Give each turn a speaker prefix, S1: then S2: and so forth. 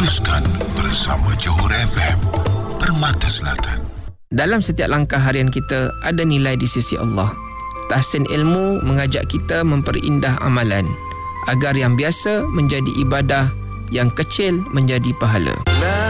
S1: Teruskan bersama Johor FM, Permata Selatan.
S2: Dalam setiap langkah harian kita ada nilai di sisi Allah. Tahsin ilmu mengajak kita memperindah amalan agar yang biasa menjadi ibadah, yang kecil menjadi pahala.